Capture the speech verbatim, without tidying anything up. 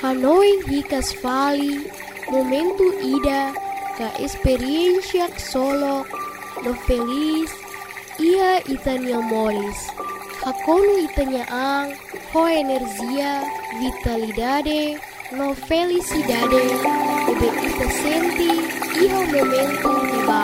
Hanoi hikas vali, momentu ida, ka experiencia solo, no feliz, ia itania moris. Hakonu itania ang, ho energia, vitalidade, no felicidade, ebe ita senti, iha momentu di